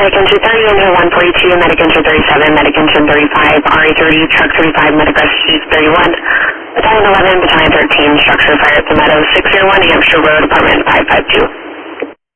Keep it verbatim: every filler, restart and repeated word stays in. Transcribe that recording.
Medic Engine thirty, Engine one forty-two, Medic Engine thirty-seven, Medic Engine thirty-five, R A thirty, Truck thirty-five, Medic Rescue thirty-one, Battalion eleven, Battalion thirteen, Structure Fire at the Meadows, six zero one, Hampshire Road, Apartment five five two.